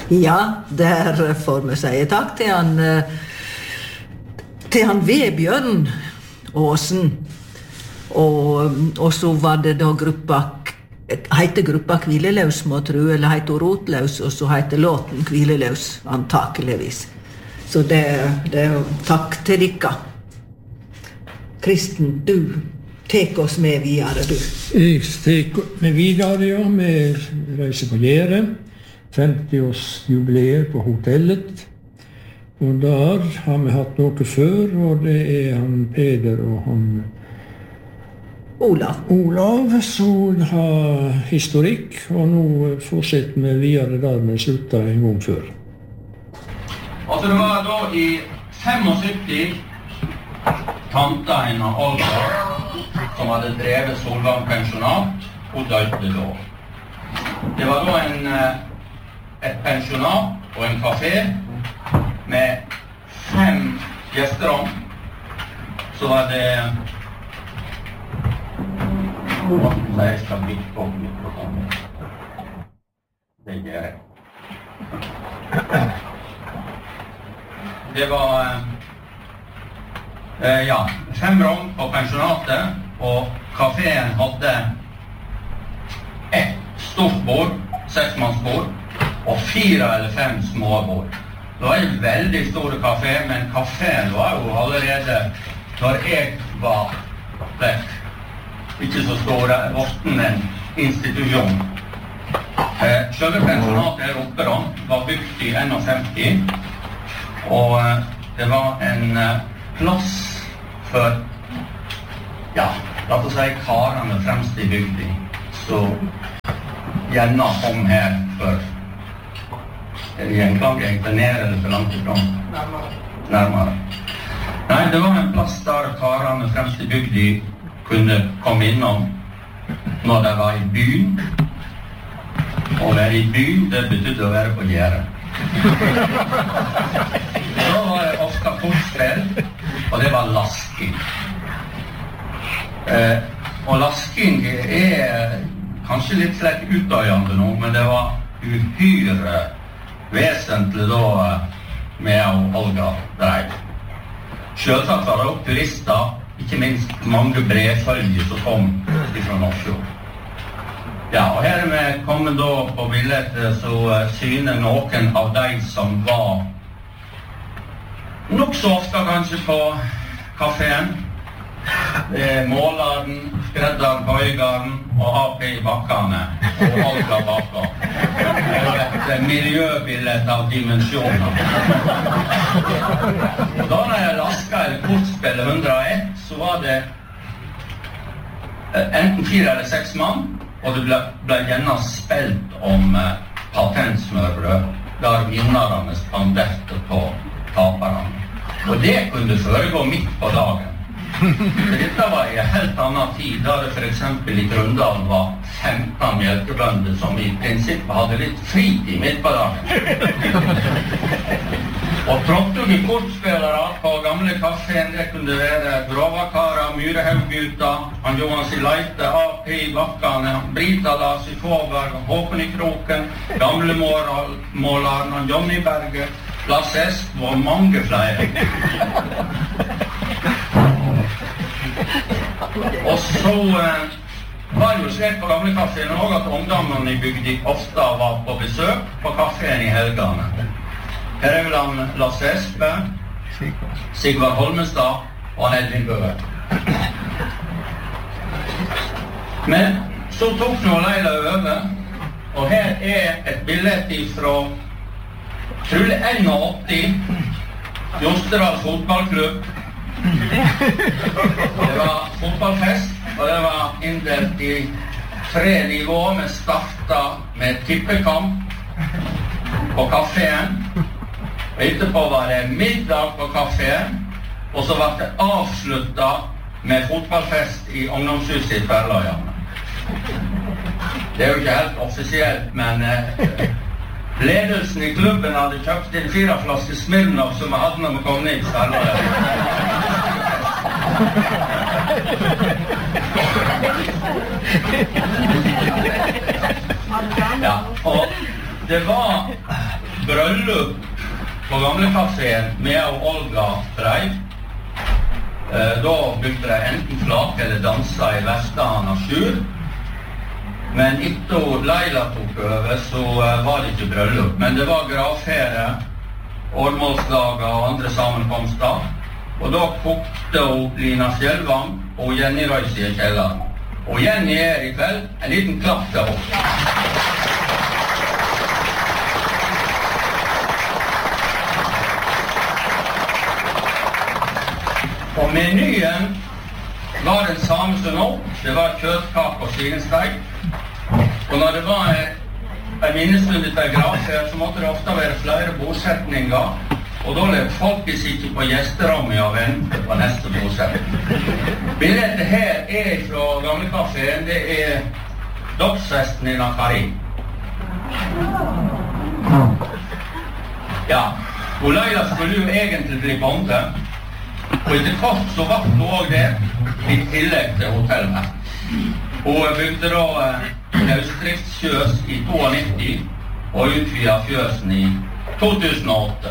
Ja, der får vi si takk til han Vebjørn Åsen. Og så var det da heter gruppa Hvileløs, må jeg tro, eller heter Rotløs, og så heter låten Hvileløs, antakeligvis. Så det er takk til dere. Kristen, du tek oss med videre, du. Jeg tek med videre, ja. Vi reiser på Gjære. 50-årsjubileet på hotellet. Og der har vi hatt noe før, og det er han Peder og han Olav, som har historikk, og nå fortsetter vi videre der vi sluttet en gang før. Altså det var da i 75 tantein og Olga som hadde drevet Solvang pensjonat, og døde da. Det var da et pensjonat og en kafé med 5 gjesterom. Så var det jeg skal bli på mikrofonen. Det gjør jeg. Det var 5 rom på pensjonatet, og kaféen hadde et stort bord, 6-mannsbord, og 4 eller 5 små bord. Det var en veldig stor kafé, men kaféen var jo allerede, når jeg var vekk, ikke så stor, vorten en institusjon. Selve pensjonatet her oppe da, var bygd i 51, og det var en plass for, la oss si, karene fremst i bygden, så gjerne kom her for gjenklang egentlig ned eller for langt ifrån? Nærmere. Nei, det var en plass der karene fremst i bygden kunne komme innom når de var i byen. Å være i byen, det betydde å være på Gjære. Da var det ofte kortspill, og det var lasking. Og lasking er kanskje litt slett utdøyende nå, men det var uhyre vesentlig da med å Olga dreiv. Selvsagt var det også turister, ikke minst mange brevfølger som kom fra Nordsjøen. Ja, og her er vi kommet da på bildet så syner noen av de som var nok så ofte kanskje på kaféen. Måleren, skredderen, bøygeren og AP i bakkene og Olga bakka. Det var et miljøbildet av dimensjoner. Og da når jeg lasket eller kortspillet 101, så var det enten 4 eller 6 mann, og det ble gjerne spilt om patentsmørbrød, der vinnerne spanderte på taperne. Og det kunne foregå midt på dagen. Dette var i en helt annen tid, da det for eksempel i Grundalen var 15 mjølkebønder som i prinsippet hadde litt fritid midt på dagen. Og trådte kortspillere på gamle kaféen, det kunne være Grovakara, Myrehaugguta, han Johan Sileite, AP i bakkene, Brita Lars i Fåberg, Håkon i Kroken, gamle måleren, han Johnny Berge, Lasse Esp og mange flere. Og så var det jo slik på gamle kaféen også at ungdommene i bygden ofte var på besøk på kaféen i helgene. Her er vel han Lasse Espe, Sigvard Holmestad og han Edvin Bøe. Men så tok nå Leila over, og her er et bilde fra trolig 81, Jostedals fotballklubb. Det var fotballfest, og det var inndelt i 3 nivåer. Vi startet med tippekamp på kaféen, og etterpå var det middag på kaféen, og så var det avsluttet med fotballfest i ungdomshuset i Tverrløyene. Det er jo ikke helt offisielt, men ledelsen i klubben hadde kjøpt inn 4 flasker Smirnoff som vi hadde når vi kom ned i Tverrløyene. Ja, og det var bryllup på gamle kaféen med Olga Frey. Da brukte de enten flake eller dansa I Vestland av Sjur. Men etter Laila tok over, så var det ikke bryllup. Men det var gravfere, årmålslager og andre sammenkomster. Og da kokte hun Lina Skjelvang og Jenny Røys I kjelleren. Og Jenny I kveld en liten klapp til henne. Og menyen var den samme som nå. Det var kjøttkake og svinesteik. Og når det var en minnestund etter gravferd, så måtte det ofte være flere bosetninger. Og da levde folk sitte på gjesterommet og vente på neste bosetning. Bildet her fra gamle kaféen, det dåpsfesten I Nakari. Ja, og Laila skulle jo egentlig bli bonde. Og etter kort så var hun også det I tillegg til hotellet. Hun bygde da løsdriftsfjøs I 92 og utvidet fjøsen I 2008.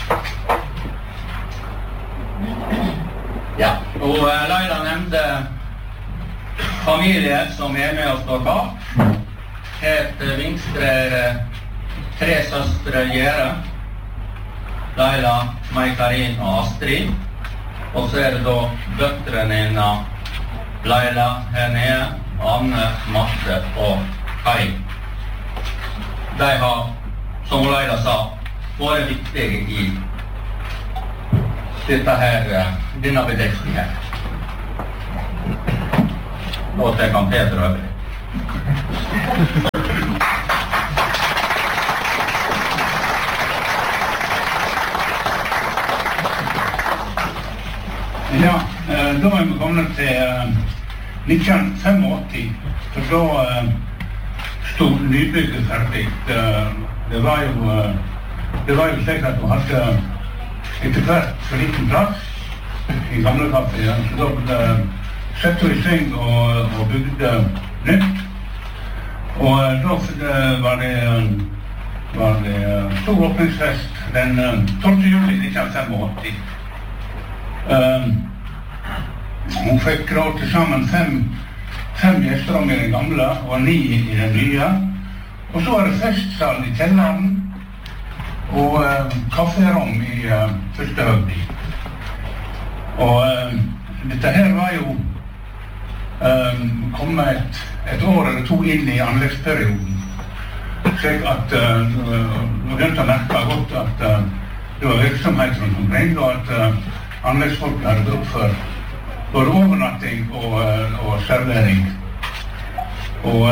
Ja, og Laila nevnte familie som med og står bak. Het Vingstre 3 søstre Gjere, Laila, Mai-Karin og Astrid. Og så det da døtrene innan Laila her nede, Anne, Marte og Kai. De har, som Laila sa, vært viktige I denne bedriften her. Og til kan Peter øvrig. Ja, da vi kommet til 1985, for da stod nybygget ferdig. Det var jo slik at du hadde etter hvert for liten plass I gamle kaféen, så da sette vi I sving og bygde nytt. Og da var det stor åpningsfest den 12. juli 1985. Hun fikk da til sammen fem gjesterom I den gamle og 9 I den nye. Og så var det festsal I kjelleren og kafferom I første høgdi. Og dette her var jo kommet et år eller to inn I anleggsperioden. Slik at vi begynte å merke godt at det var virksomhet rundt omkring, og at anleggsfolk hadde gått for både overnatting og servering. Og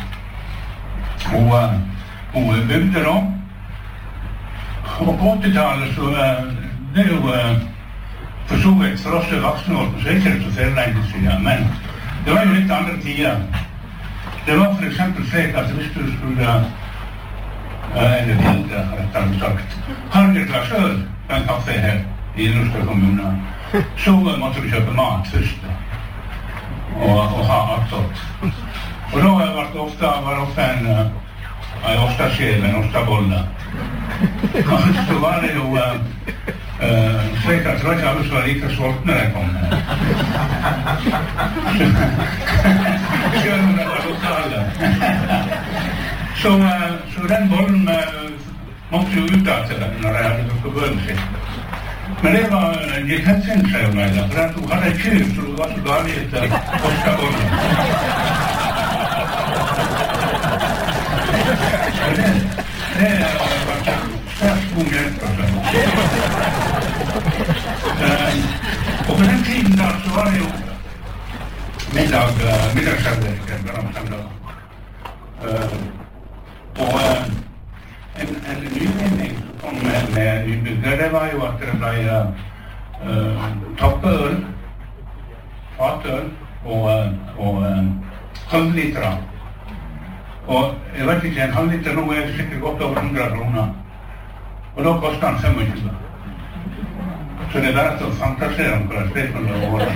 hun bygde da. Og på 80-tallet så det jo for så vidt for oss voksne år, så ikke det så ferdig siden, men det var jo litt andre tider. Det var for eksempel slik at hvis du skulle eller bilde, rettere sagt, har du et glass øl på en kaffe her I Ilderstad kommune, så måtte du kjøpe mat først og ha attåt. Og da var det ofte en ostaskjel, en ostabolle. Og så var det jo slik at det var ikke alle som var like sultne når jeg kom her. Selv om det var lokale. Så den bollen måtte jo ut av til den når jeg hadde gått på bønnen sitt. Men det gikk helt sin seg om meg, for at hun hadde kyr, så hun var så galt etter ostabollen. Det var svært god hjelp, og på den tiden da, så var det jo middagsservering, og en nyvinning som kom med nybygget, det var jo at det ble tappøl, fatøl og halvliter. Og jeg vet ikke, en halvliter nå det sikkert godt over 100 kroner. Og da kostet han 25. Så det bare å fantasere om hva det kan det være.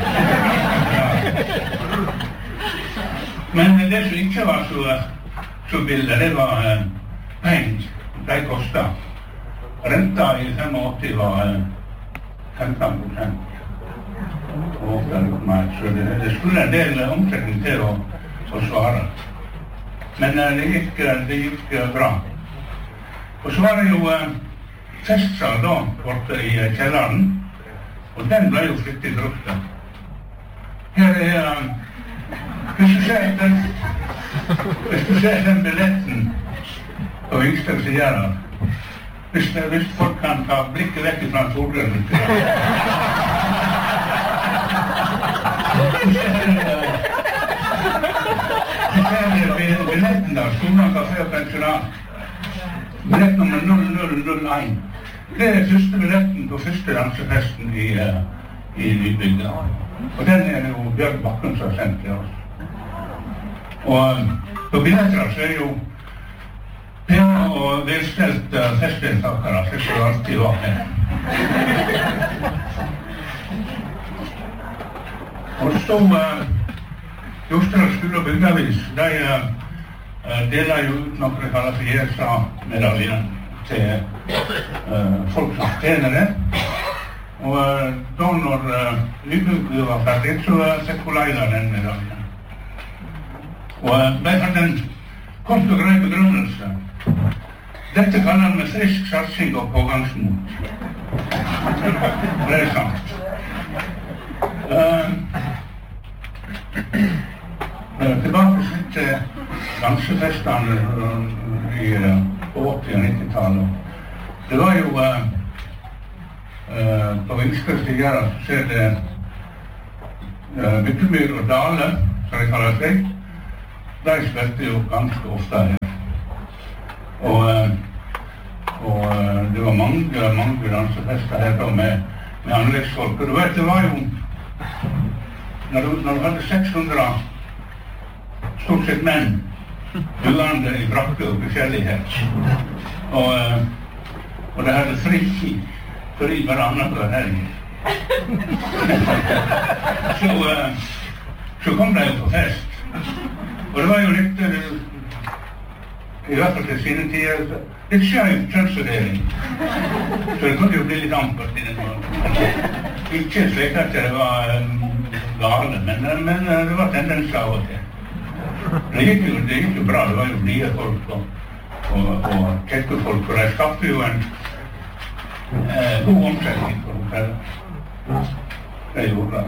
Men det som ikke var så billig, det var penger. De kostet. renta i 85 var 15%. Og så det skulle en del omsetning til å svare. Men det gikk bra. Og så var det jo festsal da, borte i kjelleren, og den ble jo flittig drukket. Her hvis du ser den billetten på yngste sider, hvis folk kan ta blikket vekk fra Torbjørn, billetten da, Skolen Kafé og Pensjonat, billett nummer 0001. Det første billetten på første dansefesten i Nybygda. Og den jo Bjørg Bakken som har sendt til oss. Og på billetter så jo pene og velstelt festdeltakere, slik som det alltid var her. Og så Jostedal skole og bygdavis, de deler jo ut noe de kaller for JSA-medaljen til folk som tjener det. Og da når Nybygda var ferdig, så fikk hun leida den medaljen. Og de hadde en kort og grei begrunnelse. Dette kaller vi frisk satsing og pågangsmot. Det sant. Tilbake til dansefestene på 80- og 90-tallet. Det var jo på yngste stiger så er det Byttemyr og Dale, som de kaller seg. De spilte jo ganske ofte her. Og det var mange dansefester her da med anleggsfolk. Og du vet, det var jo når du hadde 600 stort sett menn buende i brakke og forskjellighet. Og det hadde fri bare annenhver helg. Så kom de jo på fest. Og det var jo litt, i hvert fall til sine tider, litt skjønt kjønnsfordeling. Så det kunne jo bli litt ampert i den. Ikke slik at det var gale, men det var tendens av og til. Det gikk jo bra, det var jo blide folk og kjekke folk, og de skapte jo en god omsetning for hotellet. Det gjorde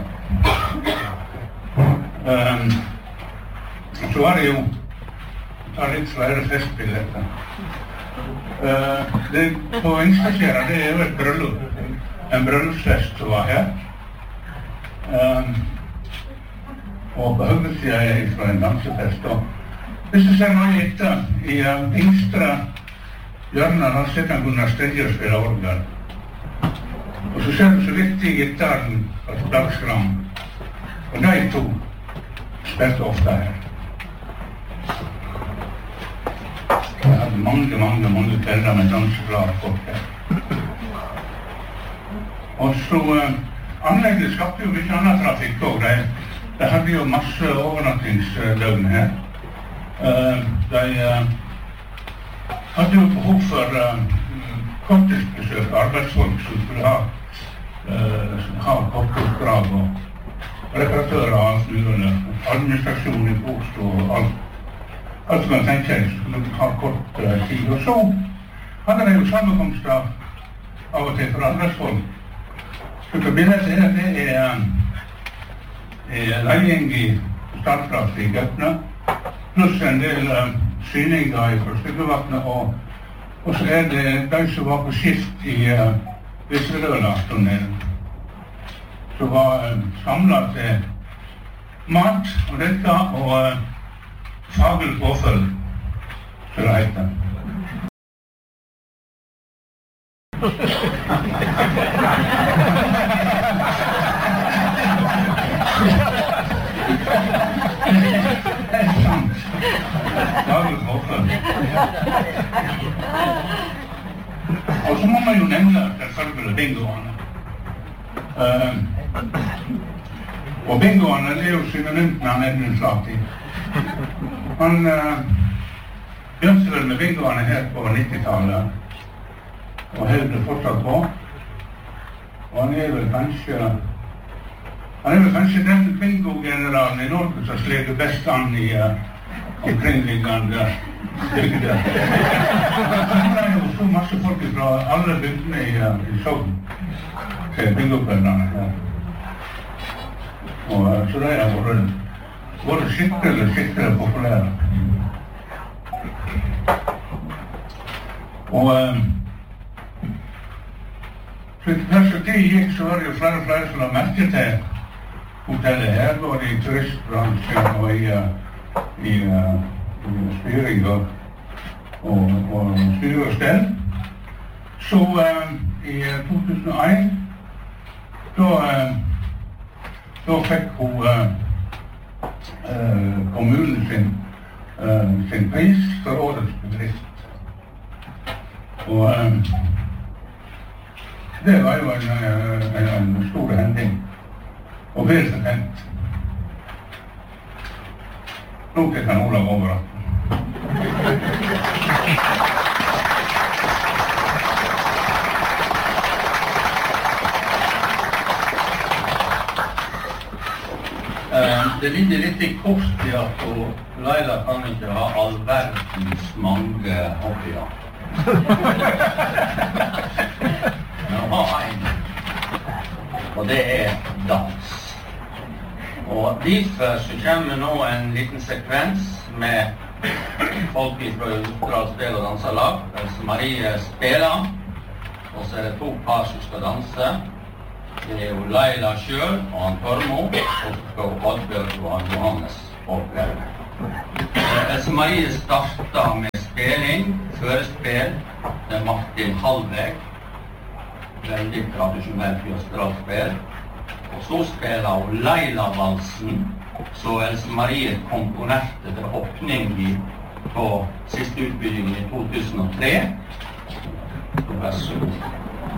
det. Så var det jo litt flere festbilletter. På Yngsteskjæra, det jo et bryllup, en bryllupsfest som var her. Og på høyresiden fra en dansefest. Hvis du ser noe etter, i yngstre hjørnet, da sitter Gunnar Stedje og spiller orgel. Og så ser du så vidt i gitaren på Dagskram. Og de to spilte ofte her. Jeg hadde mange kvelder med danseglade folk her. Og så anlegget skapte jo mye annet trafikk også. De hadde jo masse overnattingsdøgn her. De hadde jo behov for korttidsbesøk, arbeidsfolk som skulle ha korttidsoppdrag og reparatører og alt mulig, administrasjon i Oslo og alt som man tenker seg skulle ha kort tid. Og så hadde de jo sammenkomster av og til for arbeidsfolk. Så til bildet her, det leiding i Startkraft i Gøtne, pluss en del syninger i Styggevatnet, og så det de som var på skift i Visserøla-tunnelen, som var samlet til mat og dette, og faglig påfølg, så det heter. Det sant. Faglig påfølg. Og så må man jo nevne selvfølgelig bingoene. Og bingoene jo synonymt med han Edmund Flati. Han begynte vel med bingoene her på 90-tallet. og holder fortsatt på. Og han er vel kanskje den bingo-generalen i Norge som sleger best an i omkringliggende bygder. Det er jo så masse folk fra alle bygdene i Sogn til bingo-kveldene her. Og så det har vært skikkelig populære. Og så kanskje det gikk, så var det jo flere som la merke til hotellet her, både i turistbransjen og i styring og styre og stell. Så i 2001 da fikk hun kommunen sin pris for årets bedrift. Og det var jo en stor hending, og vel fortjent. Nå kan Olav over. Det ligger litt i kort i at Laila kan ikke ha all verdens mange hobbyer. Men hun har en, og det er dans. Og derfor så kommer nå en liten sekvens med folk fra Ultral Spel og Danselag. Marie spiller, og så er det 2 par som skal danse. Det er jo Laila selv og han Tormo, og så skal Oddbjørg og han Johannes oppleve. Marie starter med spilling, førespill, det er Martin Hallveg, veldig tradisjonelt Ultralspill. Og så spiller hun Laila-valsen, så Marie komponerte til åpning på siste utbygging i 2003. Så vær så god.